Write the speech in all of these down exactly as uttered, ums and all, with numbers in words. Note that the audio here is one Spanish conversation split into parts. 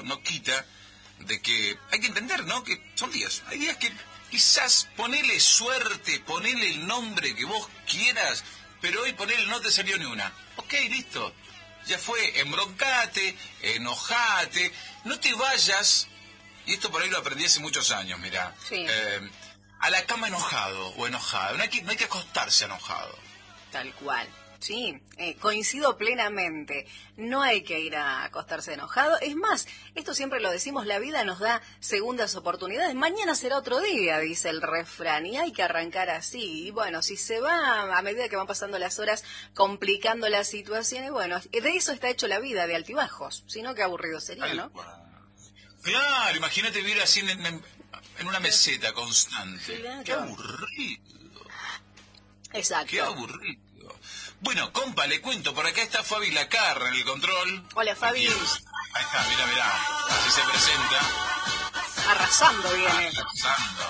eso no quita de que hay que entender, ¿no? Que son días. Hay días que quizás ponele suerte, ponele el nombre que vos quieras, pero hoy ponele no te salió ni una. Ok, listo. Ya fue, embroncate, enojate, no te vayas, y esto por ahí lo aprendí hace muchos años, mirá, sí. eh, a la cama enojado o enojada. No hay que, no hay que acostarse enojado. Tal cual. Sí, eh, coincido plenamente. No hay que ir a acostarse enojado. Es más, esto siempre lo decimos, la vida nos da segundas oportunidades. Mañana será otro día, dice el refrán, y hay que arrancar así. Y bueno, si se va a medida que van pasando las horas complicando las situaciones, bueno, de eso está hecho la vida, de altibajos. Si no, qué aburrido sería, ¿no? Claro, imagínate vivir así en, en, en una meseta constante. Claro. Qué aburrido. Exacto. Qué aburrido. Bueno, compa, le cuento, por acá está Fabi Lacarra en el control. Hola, Fabi. Aquí, ahí está, mira, mira, así se presenta. Arrasando viene. Arrasando.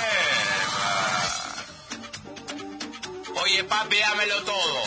¡Eh! Oye, papi, dámelo todo.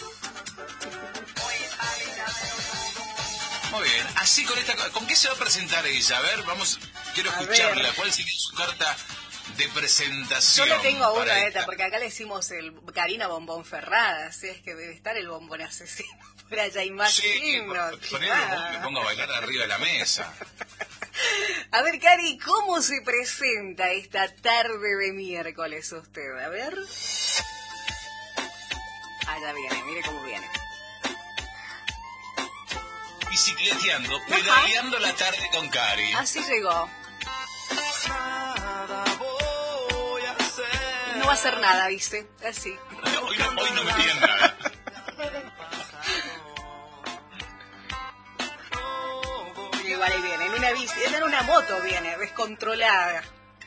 Muy bien, así con esta... ¿Con qué se va a presentar ella? A ver, vamos, quiero A escucharla. ver. ¿Cuál sería su carta de presentación? Yo le tengo una, para esta, porque acá le decimos el Karina Bombón Ferrada, así es que debe estar el bombón asesino por allá, imagino. Sí, con él me, me pongo a bailar arriba de la mesa. A ver, Cari, ¿cómo se presenta esta tarde de miércoles usted? A ver. Allá viene, mire cómo viene. Bicicleteando, pedaleando la tarde con Cari. Así llegó. No va a hacer nada, dice. Así. No, hoy, no, hoy no me piden nada. Igual ahí viene, en una bici, en una moto viene, descontrolada.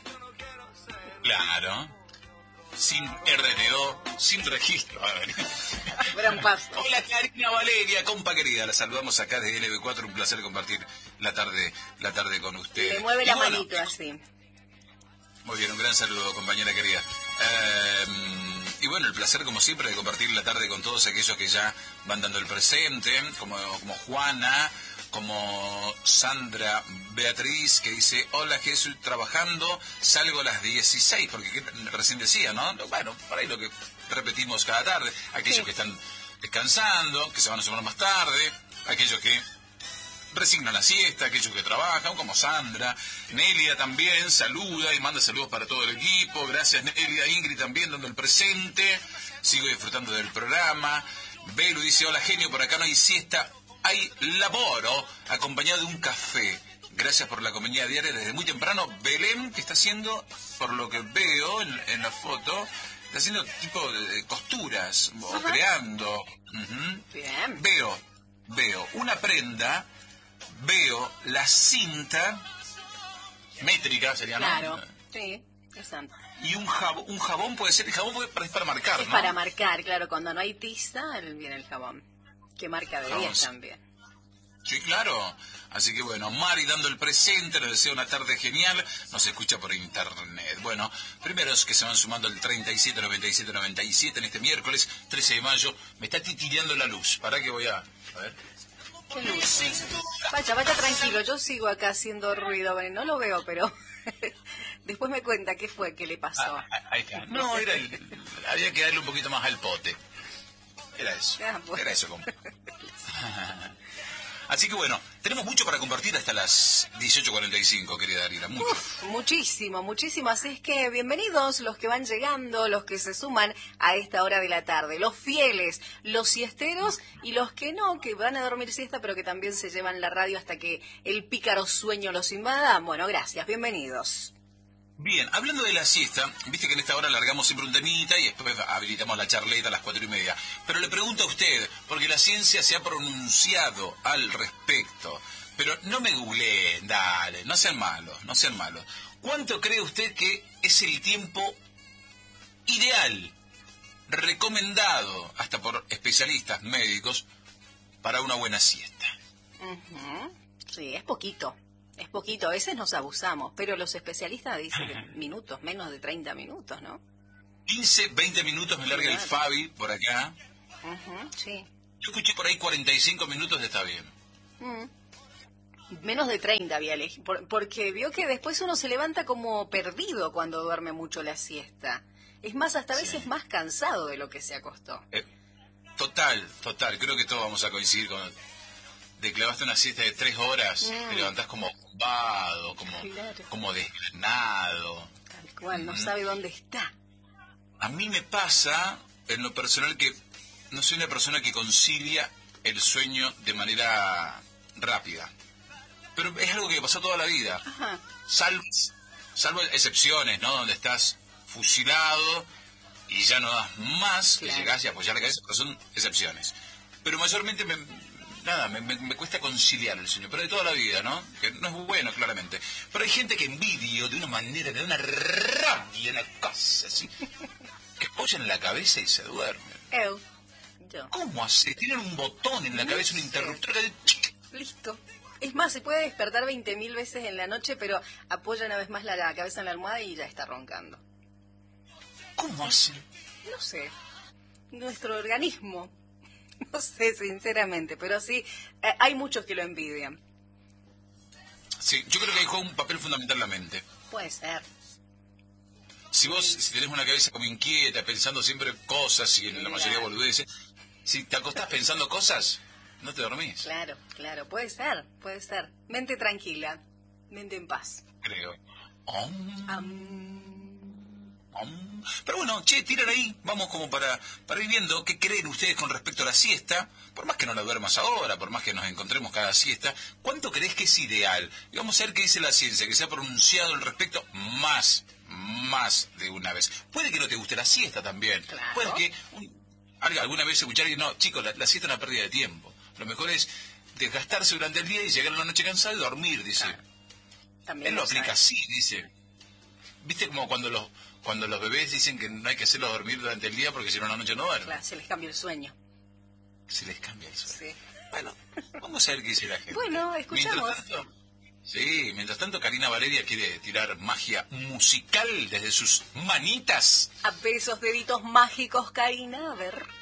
Claro. Sin R T O, sin registro. A ver. Gran pasto. Hola Karina Valeria, compa querida, la saludamos acá desde L B cuatro, un placer compartir la tarde, la tarde con usted. Le mueve Y la bueno, manito así. muy bien, un gran saludo, compañera querida. Eh, y bueno, el placer, como siempre, de compartir la tarde con todos aquellos que ya van dando el presente, como, como Juana, como Sandra Beatriz, que dice, hola Jesús, trabajando, salgo a las dieciséis, porque ¿qué recién decía, ¿no? Bueno, por ahí lo que repetimos cada tarde, aquellos Sí. que están descansando, que se van a sumar más tarde, aquellos que resignan la siesta, aquellos que trabajan, como Sandra. Nelia también saluda y manda saludos para todo el equipo. Gracias Nelia. Ingrid también dando el presente. Sigo disfrutando del programa. Belu dice, hola genio, por acá no hay siesta, hay laboro, acompañado de un café. Gracias por la compañía diaria desde muy temprano. Belén, que está haciendo, por lo que veo en, en la foto, está haciendo tipo de costuras, o Ajá. creando. Uh-huh. Bien. Veo, veo una prenda, veo la cinta métrica, sería, ¿no? Claro, sí, exacto. Y un jabón, un jabón puede ser, el jabón puede, es para marcar, Es ¿no? para marcar, claro, cuando no hay tiza, viene el jabón. Que marca de Jabón, diez sí. también. Sí, claro. Así que bueno, Mari dando el presente, nos desea una tarde genial, nos escucha por internet. Bueno, primeros que se van sumando al treinta y siete noventa y siete noventa y siete en este miércoles, trece de mayo, me está titileando la luz. ¿Para qué voy a...? A ver. Qué luz. Vaya, vaya tranquilo, yo sigo acá haciendo ruido, bueno, no lo veo, pero después me cuenta qué fue, qué le pasó. Ah, ah, ahí está. No, era el, había que darle un poquito más al pote. Era eso. Ah, bueno. Era eso, compa. Así que bueno, tenemos mucho para compartir hasta las dieciocho cuarenta y cinco, querida Darila, mucho. Uf, muchísimo, muchísimo. Así es que bienvenidos los que van llegando, los que se suman a esta hora de la tarde, los fieles, los siesteros y los que no, que van a dormir siesta, pero que también se llevan la radio hasta que el pícaro sueño los invada. Bueno, gracias, bienvenidos. Bien, hablando de la siesta, viste que en esta hora largamos siempre un temita y después habilitamos la charleta a las cuatro y media. Pero le pregunto a usted, porque la ciencia se ha pronunciado al respecto, pero no me googleen, dale, no sean malos, no sean malos. ¿Cuánto cree usted que es el tiempo ideal, recomendado, hasta por especialistas médicos, para una buena siesta? Uh-huh. Sí, es poquito. Es poquito, a veces nos abusamos, pero los especialistas dicen que minutos, menos de treinta minutos, ¿no? quince, veinte minutos me larga el Fabi por acá. Uh-huh, sí. Yo escuché por ahí cuarenta y cinco minutos, está bien. Mm. Menos de treinta había elegido, por- porque vio que después uno se levanta como perdido cuando duerme mucho la siesta. Es más, hasta a Sí. veces más cansado de lo que se acostó. Eh, total, total. Creo que todos vamos a coincidir con... Te clavaste una siesta de tres horas, Mm. te levantás como bombado, como, Claro. como desganado. Tal cual, no Mm. sabe dónde está. A mí me pasa, en lo personal, que no soy una persona que concilia el sueño de manera rápida. Pero es algo que pasó toda la vida. Ajá. Salvo, salvo excepciones, ¿no? Donde estás fusilado y ya no das más, que Claro. llegás y apoyar la cabeza, pero son excepciones. Pero mayormente me, nada, me, me- me cuesta conciliar el sueño, pero de toda la vida, ¿no? Que no es bueno, claramente. Pero hay gente que envidio de una manera, de una rabia, una cosa así, que apoyan la cabeza y se duermen. Eu. Yo. ¿Cómo hace? Tienen un botón en la No cabeza, un sé. interruptor que... ¡chic! Listo. Es más, se puede despertar veinte mil veces en la noche, pero apoya una vez más la, la cabeza en la almohada y ya está roncando. ¿Cómo hacen? No sé. Nuestro organismo. No sé, sinceramente, pero sí, eh, hay muchos que lo envidian. Sí, yo creo que ahí juega un papel fundamental la mente. Puede ser. Si vos, si tenés una cabeza como inquieta, pensando siempre cosas y en la mayoría Claro. boludeces, si te acostás pensando cosas, no te dormís, Claro, claro, puede ser, puede ser. Mente tranquila, mente en paz. creo. Om, Am, om. Pero bueno, che, tiran ahí, vamos como para, para ir viendo qué creen ustedes con respecto a la siesta, por más que no la duermas ahora, por más que nos encontremos cada siesta, ¿cuánto crees que es ideal? Y vamos a ver qué dice la ciencia, que se ha pronunciado al respecto más, más de una vez. Puede que no te guste la siesta también, Claro. puede que un- alga- alguna vez escuchar y no, chicos, la, la siesta es una pérdida de tiempo. Lo mejor es desgastarse durante el día y llegar a la noche cansado y dormir, dice. Claro. También Él lo sabe. aplica así, dice. ¿Viste como cuando los cuando los bebés dicen que no hay que hacerlos dormir durante el día porque si no la noche no duermen? Claro, se les cambia el sueño. Se les cambia el sueño. Sí. Bueno, vamos a ver qué dice la gente. Bueno, escuchamos. Mientras tanto, sí, mientras tanto Karina Valeria quiere tirar magia musical desde sus manitas. A besos deditos mágicos, Karina, a ver.